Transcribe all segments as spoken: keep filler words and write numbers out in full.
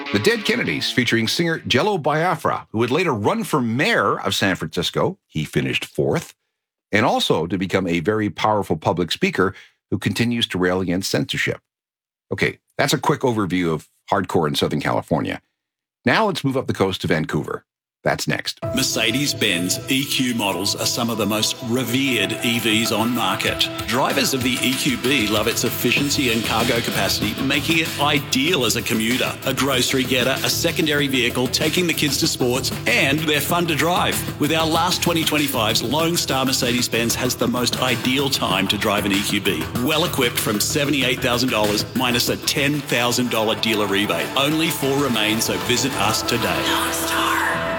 The Dead Kennedys, featuring singer Jello Biafra, who would later run for mayor of San Francisco. He finished fourth. And also to become a very powerful public speaker who continues to rail against censorship. Okay, that's a quick overview of hardcore in Southern California. Now let's move up the coast to Vancouver. That's next. Mercedes-Benz E Q models are some of the most revered E Vs on market. Drivers of the E Q B love its efficiency and cargo capacity, making it ideal as a commuter, a grocery getter, a secondary vehicle, taking the kids to sports, and they're fun to drive. With our last twenty twenty-fives, Lone Star Mercedes-Benz has the most ideal time to drive an E Q B. Well equipped from seventy-eight thousand dollars minus a ten thousand dollars dealer rebate. Only four remain, so visit us today. Lone Star.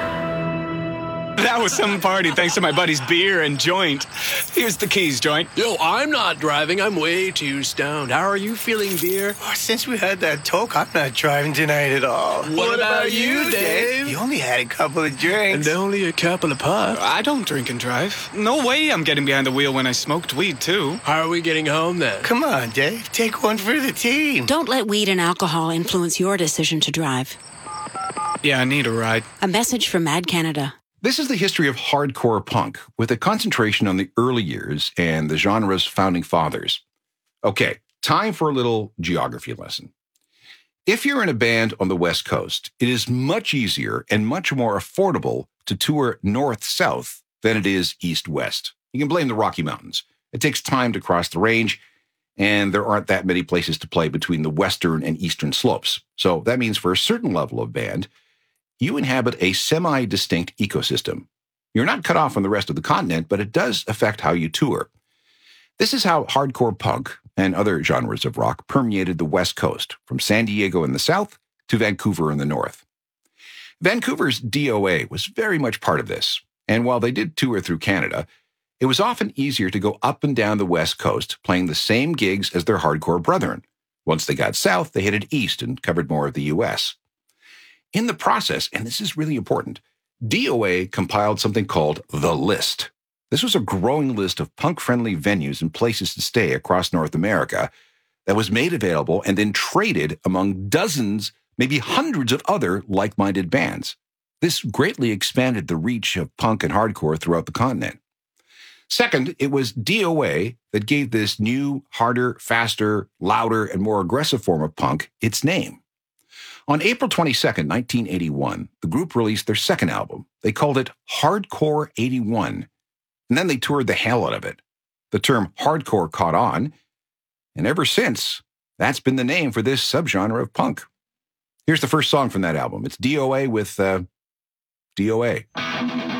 That was some party thanks to my buddy's beer and joint. Here's the keys, joint. Yo, I'm not driving. I'm way too stoned. How are you feeling, beer? Oh, since we had that talk, I'm not driving tonight at all. What, what about, about you, Dave? You only had a couple of drinks. And only a couple of puffs. I don't drink and drive. No way I'm getting behind the wheel when I smoked weed, too. How are we getting home, then? Come on, Dave. Take one for the team. Don't let weed and alcohol influence your decision to drive. Yeah, I need a ride. A message from Mad Canada. This is the history of hardcore punk, with a concentration on the early years and the genre's founding fathers. Okay, time for a little geography lesson. If you're in a band on the West Coast, it is much easier and much more affordable to tour north-south than it is east-west. You can blame the Rocky Mountains. It takes time to cross the range, and there aren't that many places to play between the western and eastern slopes. So that means for a certain level of band, you inhabit a semi-distinct ecosystem. You're not cut off from the rest of the continent, but it does affect how you tour. This is how hardcore punk and other genres of rock permeated the West Coast, from San Diego in the south to Vancouver in the north. Vancouver's D O A was very much part of this, and while they did tour through Canada, it was often easier to go up and down the West Coast, playing the same gigs as their hardcore brethren. Once they got south, they headed east and covered more of the U S. In the process, and this is really important, D O A compiled something called The List. This was a growing list of punk-friendly venues and places to stay across North America that was made available and then traded among dozens, maybe hundreds of other like-minded bands. This greatly expanded the reach of punk and hardcore throughout the continent. Second, it was D O A that gave this new, harder, faster, louder, and more aggressive form of punk its name. On April twenty-second, nineteen eighty-one, the group released their second album. They called it Hardcore eighty-one, and then they toured the hell out of it. The term hardcore caught on, and ever since, that's been the name for this subgenre of punk. Here's the first song from that album. It's D O A with uh, D O A.